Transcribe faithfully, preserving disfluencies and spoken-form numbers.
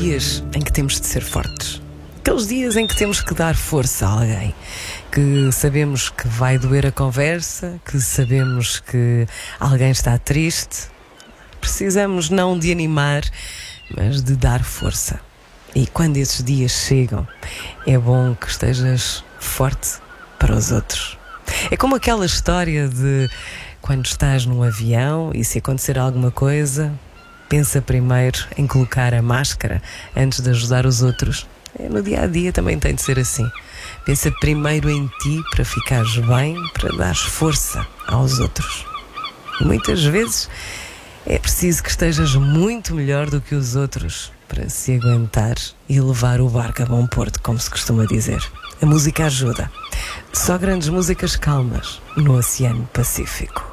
dias em que temos de ser fortes. Aqueles dias em que temos que dar força a alguém, que sabemos que vai doer a conversa, que sabemos que alguém está triste. Precisamos não de animar, mas de dar força. E quando esses dias chegam, é bom que estejas forte para os outros. É como aquela história de quando estás num avião e se acontecer alguma coisa, pensa primeiro em colocar a máscara antes de ajudar os outros. No dia a dia também tem de ser assim. Pensa primeiro em ti para ficares bem, para dares força aos outros. E muitas vezes é preciso que estejas muito melhor do que os outros para se aguentar e levar o barco a bom porto, como se costuma dizer. A música ajuda. Só grandes músicas calmas no Oceano Pacífico.